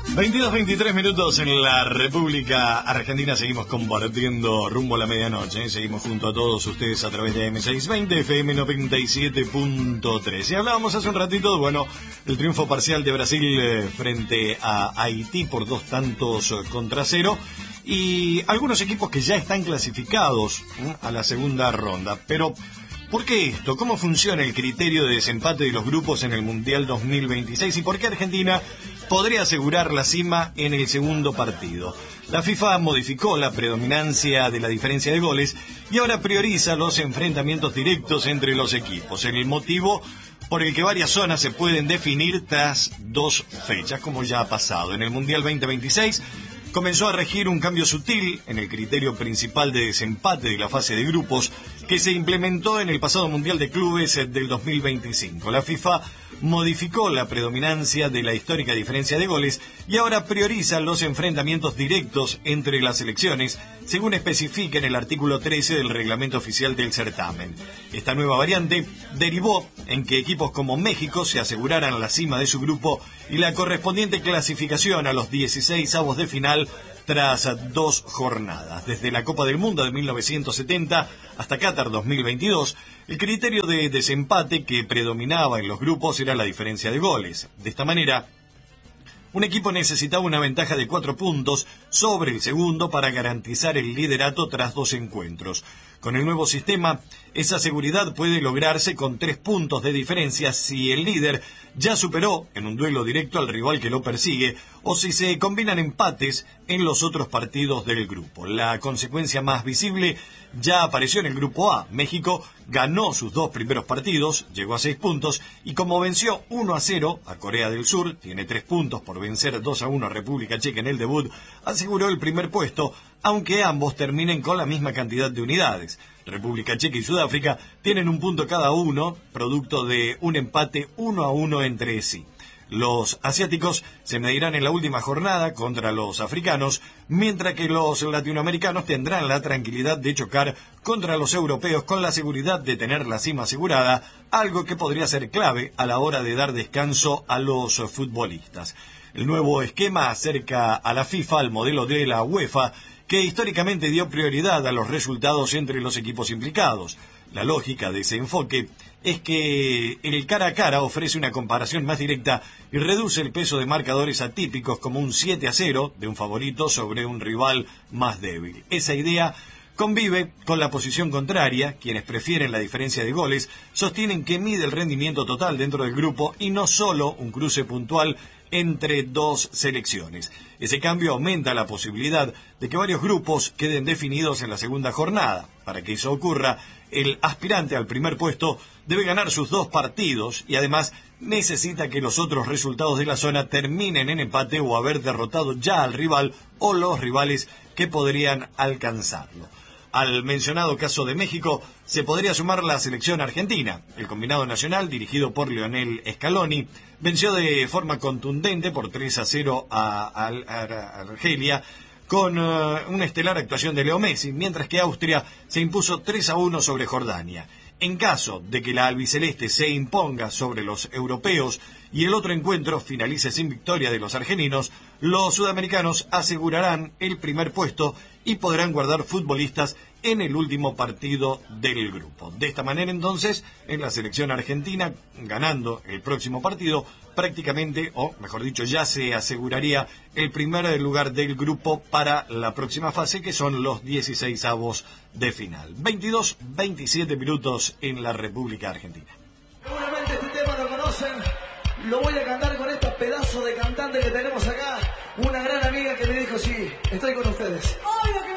22-23 minutos en la República Argentina. Seguimos compartiendo rumbo a la medianoche. Seguimos junto a todos ustedes a través de M620, FM 97.3. Y hablábamos hace un ratito, el triunfo parcial de Brasil frente a Haití por 2-0 y algunos equipos que ya están clasificados a la segunda ronda. Pero, ¿por qué esto? ¿Cómo funciona el criterio de desempate de los grupos en el Mundial 2026? ¿Y por qué Argentina podría asegurar la cima en el segundo partido? La FIFA modificó la predominancia de la diferencia de goles y ahora prioriza los enfrentamientos directos entre los equipos. El motivo por el que varias zonas se pueden definir tras 2 fechas, como ya ha pasado. En el Mundial 2026 comenzó a regir un cambio sutil en el criterio principal de desempate de la fase de grupos que se implementó en el pasado Mundial de Clubes del 2025. La FIFA modificó la predominancia de la histórica diferencia de goles y ahora prioriza los enfrentamientos directos entre las selecciones, según especifica en el artículo 13 del reglamento oficial del certamen. Esta nueva variante derivó en que equipos como México se aseguraran la cima de su grupo y la correspondiente clasificación a los 16avos de final tras 2 jornadas. Desde la Copa del Mundo de 1970 hasta Qatar 2022, el criterio de desempate que predominaba en los grupos era la diferencia de goles. De esta manera, un equipo necesitaba una ventaja de 4 puntos sobre el segundo para garantizar el liderato tras 2 encuentros. Con el nuevo sistema, esa seguridad puede lograrse con 3 puntos de diferencia si el líder ya superó en un duelo directo al rival que lo persigue o si se combinan empates en los otros partidos del grupo. La consecuencia más visible ya apareció en el grupo A. México ganó sus 2 primeros partidos, llegó a 6 puntos y como venció 1-0 a Corea del Sur, tiene 3 puntos por vencer 2-1 a República Checa en el debut, aseguró el primer puesto, aunque ambos terminen con la misma cantidad de unidades. República Checa y Sudáfrica tienen 1 punto cada uno, producto de un empate 1-1 entre sí. Los asiáticos se medirán en la última jornada contra los africanos, mientras que los latinoamericanos tendrán la tranquilidad de chocar contra los europeos con la seguridad de tener la cima asegurada, algo que podría ser clave a la hora de dar descanso a los futbolistas. El nuevo esquema acerca a la FIFA al modelo de la UEFA, que históricamente dio prioridad a los resultados entre los equipos implicados. La lógica de ese enfoque es que el cara a cara ofrece una comparación más directa y reduce el peso de marcadores atípicos como un 7-0 de un favorito sobre un rival más débil. Esa idea convive con la posición contraria. Quienes prefieren la diferencia de goles sostienen que mide el rendimiento total dentro del grupo y no solo un cruce puntual entre 2 selecciones. Ese cambio aumenta la posibilidad de que varios grupos queden definidos en la segunda jornada. Para que eso ocurra, el aspirante al primer puesto debe ganar sus 2 partidos y además necesita que los otros resultados de la zona terminen en empate o haber derrotado ya al rival o los rivales que podrían alcanzarlo. Al mencionado caso de México se podría sumar la selección argentina. El combinado nacional, dirigido por Lionel Scaloni, venció de forma contundente por 3-0 a Argelia, con una estelar actuación de Leo Messi, mientras que Austria se impuso 3-1 sobre Jordania. En caso de que la albiceleste se imponga sobre los europeos y el otro encuentro finalice sin victoria de los argelinos, los sudamericanos asegurarán el primer puesto y podrán guardar futbolistas en el último partido del grupo. De esta manera, entonces, en la selección argentina, ganando el próximo partido, prácticamente, o mejor dicho, ya se aseguraría el primer lugar del grupo para la próxima fase, que son los 16avos de final. 22-27 minutos en la República Argentina. Seguramente este tema lo conocen, lo voy a cantar con esta pedazo de cantante que tenemos acá, una gran amiga que me dijo, sí, estoy con ustedes.